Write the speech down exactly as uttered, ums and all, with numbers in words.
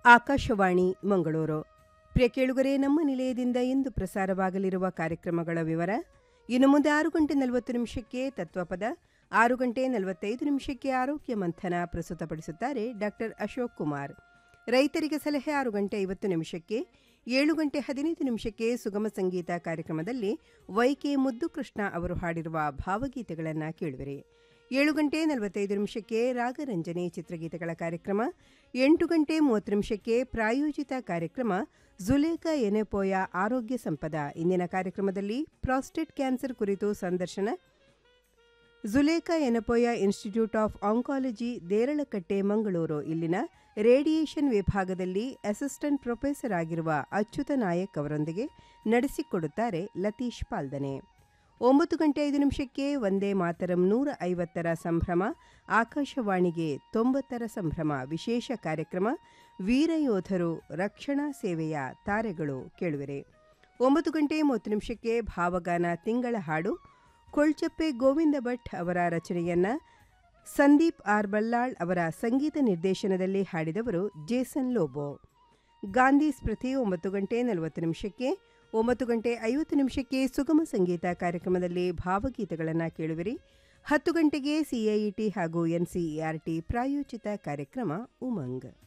ಆಕಾಶವಾಣಿ ಮಂಗಳೂರು. ಪ್ರಿಯ ಕೇಳುಗರೆ, ನಮ್ಮ ನಿಲಯದಿಂದ ಇಂದು ಪ್ರಸಾರವಾಗಲಿರುವ ಕಾರ್ಯಕ್ರಮಗಳ ವಿವರ. ಇನ್ನು ಮುಂದೆ ಆರು ಗಂಟೆ ನಲವತ್ತು ನಿಮಿಷಕ್ಕೆ ತತ್ವಪದ, ಆರು ಗಂಟೆ ನಲವತ್ತೈದು ನಿಮಿಷಕ್ಕೆ ಆರೋಗ್ಯ ಮಂಥನ ಪ್ರಸ್ತುತಪಡಿಸುತ್ತಾರೆ ಡಾಕ್ಟರ್ ಅಶೋಕ್ ಕುಮಾರ್. ರೈತರಿಗೆ ಸಲಹೆ ಆರು ಗಂಟೆ ಐವತ್ತು ನಿಮಿಷಕ್ಕೆ, ಏಳು ಗಂಟೆ ಹದಿನೈದು ನಿಮಿಷಕ್ಕೆ ಸುಗಮ ಸಂಗೀತ ಕಾರ್ಯಕ್ರಮದಲ್ಲಿ ವೈಕೆ ಮುದ್ದುಕೃಷ್ಣ ಅವರು ಹಾಡಿರುವ ಭಾವಗೀತೆಗಳನ್ನು ಕೇಳುವಿರಿ. ಏಳು ಗಂಟೆ ನಲವತ್ತೈದು ನಿಮಿಷಕ್ಕೆ ರಾಗರಂಜನೆ ಚಿತ್ರಗೀತೆಗಳ ಕಾರ್ಯಕ್ರಮ. ಎಂಟು ಗಂಟೆ ಮೂವತ್ತು ನಿಮಿಷಕ್ಕೆ ಪ್ರಾಯೋಜಿತ ಕಾರ್ಯಕ್ರಮ ಜುಲೇಖಾ ಎನೆಪೋಯ ಆರೋಗ್ಯ ಸಂಪದ. ಇಂದಿನ ಕಾರ್ಯಕ್ರಮದಲ್ಲಿ ಪ್ರಾಸ್ಟೇಟ್ ಕ್ಯಾನ್ಸರ್ ಕುರಿತು ಸಂದರ್ಶನ. Zulekha Yenepoya institute of oncology, Deralakatte, Mangaluru ಇಲ್ಲಿನ ರೇಡಿಯೇಷನ್ ವಿಭಾಗದಲ್ಲಿ ಅಸಿಸ್ಟೆಂಟ್ ಪ್ರೊಫೆಸರ್ ಆಗಿರುವ ಅಚ್ಯುತ ನಾಯಕ್ ಅವರೊಂದಿಗೆ ನಡೆಸಿಕೊಡುತ್ತಾರೆ ಲತೀಶ್ ಪಾಲ್ದನೆ. ಒಂಬತ್ತು ಗಂಟೆ ಐದು ನಿಮಿಷಕ್ಕೆ ವಂದೇ ಮಾತರಂ ನೂರ ಐವತ್ತರ ಸಂಭ್ರಮ, ಆಕಾಶವಾಣಿಗೆ ತೊಂಬತ್ತರ ಸಂಭ್ರಮ ವಿಶೇಷ ಕಾರ್ಯಕ್ರಮ. ವೀರಯೋಧರು, ರಕ್ಷಣಾ ಸೇವೆಯ ತಾರೆಗಳು ಕೇಳುವಿರೆ. ಒಂಬತ್ತು ಗಂಟೆ ಮೂವತ್ತು ನಿಮಿಷಕ್ಕೆ ಭಾವಗಾನ ತಿಂಗಳ ಹಾಡು. ಕೊಳ್ಚಪ್ಪೆ ಗೋವಿಂದ ಭಟ್ ಅವರ ರಚನೆಯನ್ನ ಸಂದೀಪ್ ಆರ್ ಬಲ್ಲಾಳ್ ಅವರ ಸಂಗೀತ ನಿರ್ದೇಶನದಲ್ಲಿ ಹಾಡಿದವರು ಜೇಸನ್ ಲೋಬೋ. ಗಾಂಧಿ ಸ್ಮೃತಿ ಒಂಬತ್ತು ಗಂಟೆ ನಲವತ್ತು ನಿಮಿಷಕ್ಕೆ. ಒಂಬತ್ತು ಗಂಟೆ ಐವತ್ತು ನಿಮಿಷಕ್ಕೆ ಸುಗಮ ಸಂಗೀತ ಕಾರ್ಯಕ್ರಮದಲ್ಲಿ ಭಾವಗೀತೆಗಳನ್ನು ಕೇಳುವಿರಿ. ಹತ್ತು ಗಂಟೆಗೆ ಸಿಐಇಟಿ ಹಾಗೂ ಎನ್ಸಿಇಆರ್ಟಿ ಪ್ರಾಯೋಜಿತ ಕಾರ್ಯಕ್ರಮ ಉಮಂಗ್.